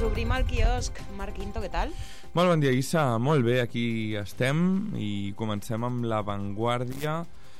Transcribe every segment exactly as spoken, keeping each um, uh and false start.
Doncs obrim el quiosc. Marc Quinto, què tal? Molt bon dia, Issa. Molt bé, aquí estem i comencem amb La Vanguardia.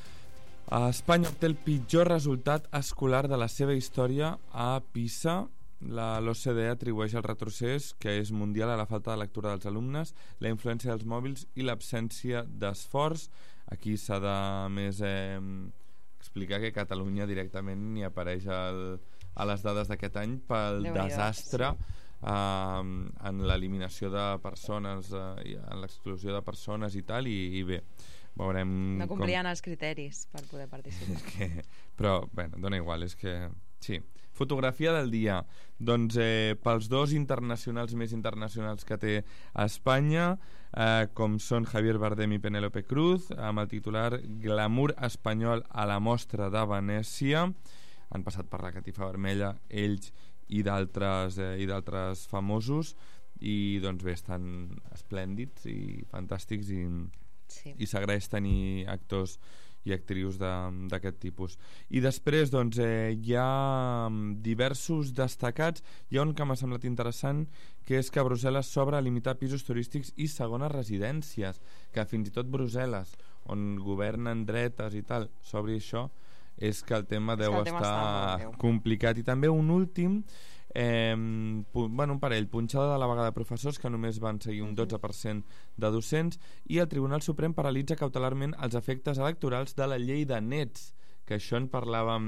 Espanya obté el pitjor resultat escolar de la seva història a PISA. L'O C D E atribueix el retrocés, que és mundial, a la falta de lectura dels alumnes, la influència dels mòbils i l'absència d'esforç. Aquí s'ha de més eh, explicar que Catalunya directament ni apareix el, a les dades d'aquest any pel Déu-n'hi-do, desastre sí. eh, en l'eliminació de persones, eh, en l'exclusió de persones i tal, i, i bé, veurem... No complien com... els criteris per poder participar. que, però, bé, dona igual, és que... Sí. Fotografia del dia. Doncs eh, pels dos internacionals més internacionals que té a Espanya, eh, com són Javier Bardem i Penélope Cruz, amb el titular Glamour espanyol a la mostra de Venècia. Han passat per la catifa vermella ells i d'altres eh, i d'altres famosos, i doncs bé, estan esplèndids i fantàstics, i, sí. i s'agraeix tenir actors i actrius d'aquest tipus. I després doncs, eh, hi ha diversos destacats. Hi ha un que m'ha semblat interessant, que és que a Brussel·les s'obre a limitar pisos turístics i segones residències, que fins i tot Brussel·les, on governen dretes i tal, s'obri això, és que el tema deu el tema estar està complicat. I també un últim, eh, bueno, un parell, punxada de la vaga de professors, que només van seguir un dotze per cent de docents, i el Tribunal Suprem paralitza cautelarment els efectes electorals de la llei de nets, que això en parlàvem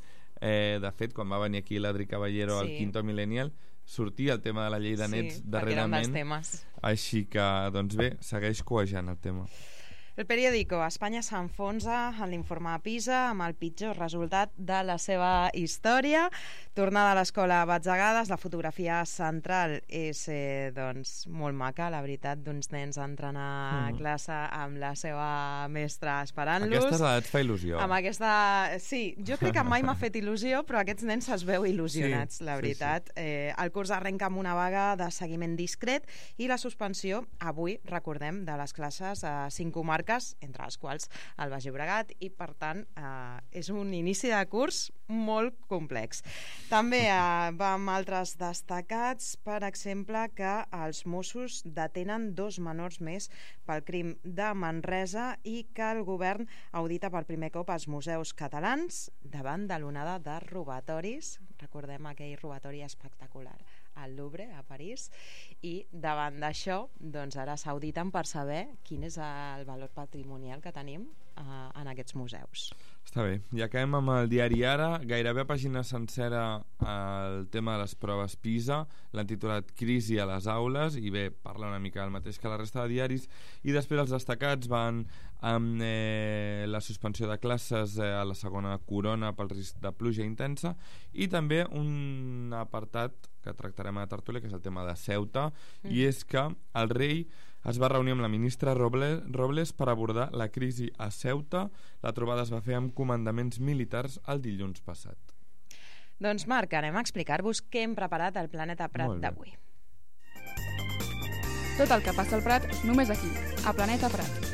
eh, de fet quan va venir aquí l'Adri Caballero sí. al Quinto Millennial, sortia el tema de la llei de nets sí, darrerament, així que doncs bé, segueix cuejant el tema. El periòdico. Espanya s'enfonsa en l'informe PISA amb el pitjor resultat de la seva història. Tornada a l'escola a batzegades. La fotografia central és eh, doncs, molt maca, la veritat, d'uns nens entrant a mm. classe amb la seva mestra esperant-los. Aquesta edat fa il·lusió. Amb aquesta... Sí, jo crec que mai m'ha fet il·lusió, però aquests nens es veu il·lusionats, sí, la veritat. Sí, sí. Eh, el curs arrenca amb una vaga de seguiment discret i la suspensió, avui, recordem, de les classes a cinc comarques, entre les quals el Baix Llobregat, i per tant eh, és un inici de curs molt complex. També eh, va amb altres destacats, per exemple, que els Mossos detenen dos menors més pel crim de Manresa i que el govern audita per primer cop els museus catalans davant de l'onada de robatoris. Recordem aquell robatori espectacular al Louvre, a París, i davant d'això, doncs ara s'auditen per saber quin és el valor patrimonial que tenim eh, en aquests museus. Està bé, i acabem amb el diari Ara, gairebé a pàgina sencera el tema de les proves PISA, l'han titulat Crisi a les aules, i bé, parla una mica el mateix que la resta de diaris, i després els destacats van amb eh, la suspensió de classes eh, a la segona corona pel risc de pluja intensa, i també un apartat que tractarem a la tertúlia, que és el tema de Ceuta, mm. i és que el rei es va reunir amb la ministra Robles, Robles per abordar la crisi a Ceuta. La trobada es va fer amb comandaments militars el dilluns passat. Doncs Marc, anem a explicar-vos què hem preparat al Planeta Prat d'avui. Tot el que passa al Prat, només aquí, a Planeta Prat.